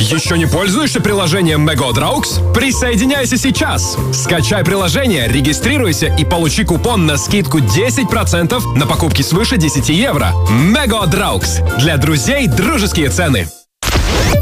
Еще не пользуешься приложением Megodraugs? Присоединяйся сейчас! Скачай приложение, регистрируйся и получи купон на скидку 10% на покупки свыше 10 евро. Megodraugs. Для друзей дружеские цены.